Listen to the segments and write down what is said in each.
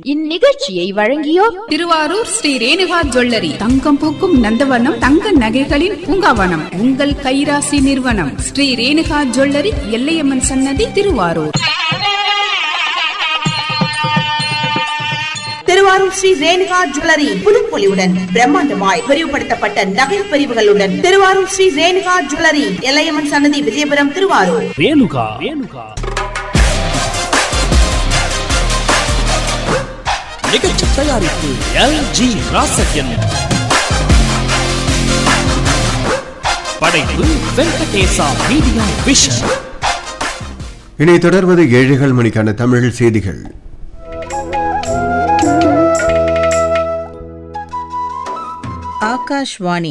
இந்நிகழ்ச்சியை வழங்கியோர் திருவாரூர் ஸ்ரீ ரேணுகா ஜுவல்லரி, தங்கம் பூக்கும் நந்தவனம், தங்க நகைகளின் பூங்காவனம், உங்கள் கைராசி நிறுவனம் ஸ்ரீ ரேணுகா ஜுவல்லரி, எல்லையம்மன் சன்னதி, திருவாரூர். திருவாரூர் ஸ்ரீ ரேணுகா ஜுவல்லரி புதுப்பொலிவுடன் பிரம்மாண்டமாய் விரிவுபடுத்தப்பட்ட நகை பிரிவுகளுடன் திருவாரூர் ஸ்ரீ ரேணுகா ஜுவல்லரி, எல்லையம்மன் சன்னதி, விஜயபுரம், திருவாரூர். ரேணுகா நிகழ்ச்சி தயாரிப்பு LG ராசகன், படைப்பு வெங்கடேசா மீடியா விஷன். இனி தொடர்வது 7 மணிக்கான தமிழ் செய்திகள். ஆகாஷ்வாணி.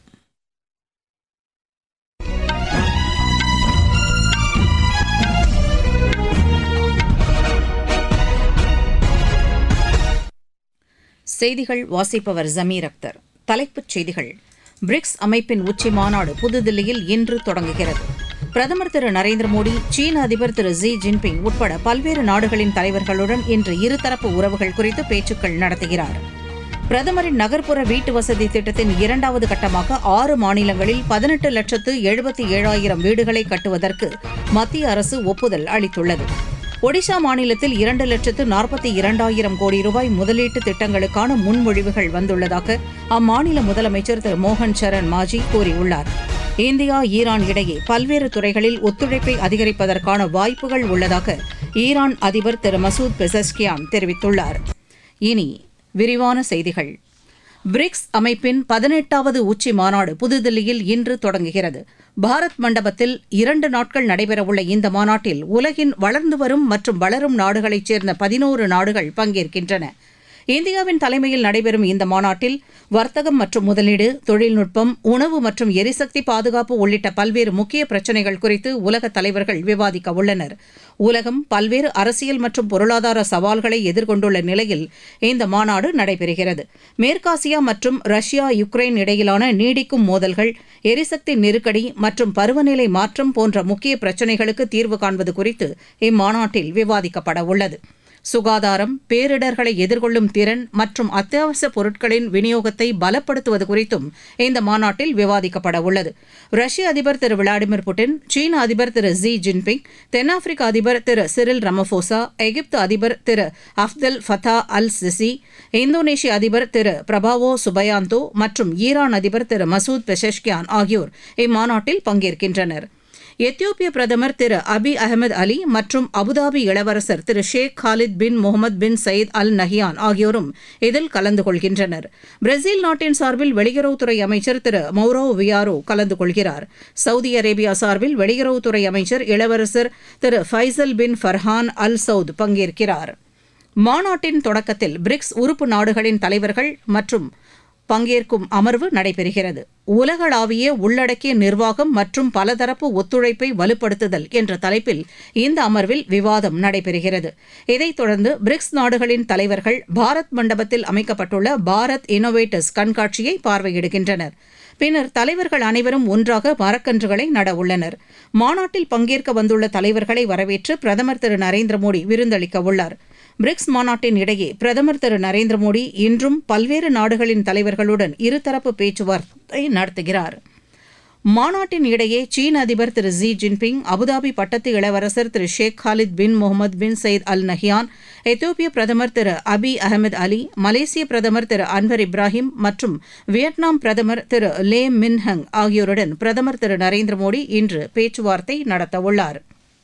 செய்திகள் வாசிப்பவர் ஜமீர் அக்தர். தலைப்புச் செய்திகள். பிரிக்ஸ் அமைப்பின் உச்சி மாநாடு புதுதில்லியில் இன்று தொடங்குகிறது. பிரதமர் திரு நரேந்திர மோடி, சீன அதிபர் திரு ஜி ஜின்பிங் உட்பட பல்வேறு நாடுகளின் தலைவர்களுடன் இன்று இருதரப்பு உறவுகள் குறித்து பேச்சுக்கள் நடத்துகிறார். பிரதமரின் நகர்ப்புற வீட்டு வசதி திட்டத்தின் 2வது கட்டமாக 6 மாநிலங்களில் 18,77,000 வீடுகளை கட்டுவதற்கு மத்திய அரசு ஒப்புதல் அளித்துள்ளது. ஒடிஷா மாநிலத்தில் 2,42,000 கோடி ரூபாய் முதலீட்டு திட்டங்களுக்கான முன்மொழிவுகள் வந்துள்ளதாக அம்மாநில முதலமைச்சர் திரு மோகன் சரண் மாஜி கூறியுள்ளார். இந்தியா ஈரான் இடையே பல்வேறு துறைகளில் ஒத்துழைப்பை அதிகரிப்பதற்கான வாய்ப்புகள் உள்ளதாக ஈரான் அதிபர் திரு மசூத் பெசஸ்கியான் தெரிவித்துள்ளார். இனி விரிவான செய்திகள். பிரிக்ஸ் அமைப்பின் 18வது உச்சி மாநாடு புதுதில்லியில் இன்று தொடங்குகிறது. பாரத் மண்டபத்தில் 2 நாட்கள் நடைபெறவுள்ள இந்த மாநாட்டில் உலகின் வளர்ந்து வரும் மற்றும் வளரும் நாடுகளைச் சேர்ந்த 11 நாடுகள் பங்கேற்கின்றன. இந்தியாவின் தலைமையில் நடைபெறும் இந்த மாநாட்டில் வர்த்தகம் மற்றும் முதலீடு, தொழில்நுட்பம், உணவு மற்றும் எரிசக்தி பாதுகாப்பு உள்ளிட்ட பல்வேறு முக்கிய பிரச்சினைகள் குறித்து உலக தலைவர்கள் விவாதிக்க உள்ளனர். உலகம் பல்வேறு அரசியல் மற்றும் பொருளாதார சவால்களை எதிர்கொண்டுள்ள நிலையில் இந்த மாநாடு நடைபெறுகிறது. மேற்காசியா மற்றும் ரஷ்யா யுக்ரைன் இடையிலான நீடிக்கும் மோதல்கள், எரிசக்தி நெருக்கடி மற்றும் பருவநிலை மாற்றம் போன்ற முக்கிய பிரச்சினைகளுக்கு தீர்வு காண்பது குறித்து இம்மாநாட்டில் விவாதிக்கப்பட உள்ளது. சுகாதாரம், பேரிடர்களை எதிர்கொள்ளும் திறன் மற்றும் அத்தியாவசிய பொருட்களின் விநியோகத்தை பலப்படுத்துவது குறித்தும் இந்த மாநாட்டில் விவாதிக்கப்பட உள்ளது. ரஷ்ய அதிபர் திரு விளாடிமிர் புட்டின், சீன அதிபர் திரு ஜி ஜின்பிங், தென்னாப்பிரிக்க அதிபர் திரு சிரில் ரமபோசா, எகிப்து அதிபர் திரு அப்தெல் ஃபத்தா அல் சிசி, இந்தோனேஷிய அதிபர் திரு பிரபாவோ சுபயாந்தோ மற்றும் ஈரான் அதிபர் திரு மசூத் பெசஷ்கியான் ஆகியோர் இம்மாநாட்டில் பங்கேற்கின்றனர். எத்தியோப்பிய பிரதமர் திரு அபி அஹமது அலி மற்றும் அபுதாபி இளவரசர் திரு ஷேக் காலித் பின் முகமது பின் சயீத் அல் நஹியான் ஆகியோரும் இதில் கலந்து கொள்கின்றனர். பிரேசில் நாட்டின் சார்பில் வெளியுறவுத்துறை அமைச்சர் திரு மௌரோ வியாரோ கலந்து கொள்கிறார். சவுதி அரேபியா சார்பில் வெளியுறவுத்துறை அமைச்சர் இளவரசர் திரு ஃபைசல் பின் ஃபர்ஹான் அல் சவுத் பங்கேற்கிறார். மாநாட்டின் தொடக்கத்தில் பிரிக்ஸ் உறுப்பு நாடுகளின் தலைவர்கள் மற்றும் பங்கேற்கும் அமர்வு நடைபெறுகிறது. உலகளாவிய உள்ளடக்கிய நிர்வாகம் மற்றும் பலதரப்பு ஒத்துழைப்பை வலுப்படுத்துதல் என்ற தலைப்பில் இந்த அமர்வில் விவாதம் நடைபெறுகிறது. இதைத் தொடர்ந்து பிரிக்ஸ் நாடுகளின் தலைவர்கள் பாரத் மண்டபத்தில் அமைக்கப்பட்டுள்ள பாரத் இன்னோவேட்டர்ஸ் கண்காட்சியை பார்வையிடுகின்றனர். பின்னர் தலைவர்கள் அனைவரும் ஒன்றாக மரக்கன்றுகளை நட உள்ளனர். மாநாட்டில் பங்கேற்க வந்துள்ள தலைவர்களை வரவேற்று பிரதமர் திரு நரேந்திர மோடி விருந்தளிக்க உள்ளார். பிரிக்ஸ் மாநாட்டின் இடையே பிரதமர் திரு நரேந்திர மோடி இன்றும் பல்வேறு நாடுகளின் தலைவர்களுடன் இருதரப்பு பேச்சுவார்த்தை நடத்துகிறார். மாநாட்டின் இடையே சீன அதிபர் திரு ஜி ஜின்பிங், அபுதாபி பட்டத்து இளவரசர் திரு ஷேக் காலித் பின் முகமது பின் சயீத் அல் நஹியான், எத்தியோப்பிய பிரதமர் திரு அபி அஹமது அலி, மலேசிய பிரதமர் திரு அன்வர் இப்ராஹிம் மற்றும் வியட்நாம் பிரதமர் திரு லே மின் ஹங் ஆகியோருடன் பிரதமர் திரு நரேந்திர மோடி இன்று பேச்சுவார்த்தை நடத்தவுள்ளார்.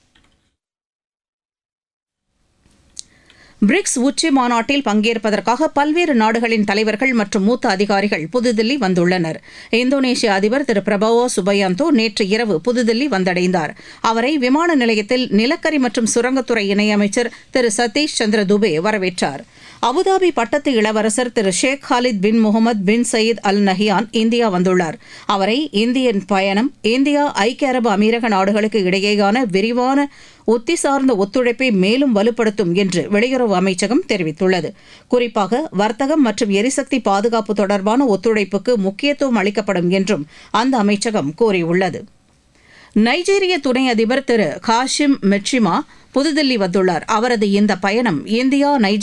பிரிக்ஸ் உச்சி மாநாட்டில் பங்கேற்பதற்காக பல்வேறு நாடுகளின் தலைவர்கள் மற்றும் மூத்த அதிகாரிகள் புதுதில்லி வந்துள்ளனர். இந்தோனேஷிய அதிபர் திரு பிரபாவோ சுபயாந்தோ நேற்று இரவு புதுதில்லி வந்தடைந்தார். அவரை விமான நிலையத்தில் நிலக்கரி மற்றும் சுரங்கத்துறை இணையமைச்சர் திரு சதீஷ் சந்திர துபே வரவேற்றார். அபுதாபி பட்டத்து இளவரசர் திரு ஷேக் காலித் பின் முகமது பின் சயீத் அல் நஹியான் இந்தியா வந்துள்ளார். அவரை இந்தியன் பயணம் இந்தியா, ஐக்கிய அரபு அமீரக நாடுகளுக்கு இடையேயான விரிவான உத்தி சார்ந்த ஒத்துழைப்பை மேலும் வலுப்படுத்தும் என்று வெளியுறவு அமைச்சகம் தெரிவித்துள்ளது. குறிப்பாக வர்த்தகம் மற்றும் எரிசக்தி பாதுகாப்பு தொடர்பான ஒத்துழைப்புக்கு முக்கியத்துவம் அளிக்கப்படும் என்றும் அந்த அமைச்சகம் கூறியுள்ளது. நைஜீரிய துணை அதிபர் திரு காஷிம் மெட்சிமா புதுதில்லி வந்துள்ளார். அவரது இந்த பயணம் இந்தியா, நைஜீரியா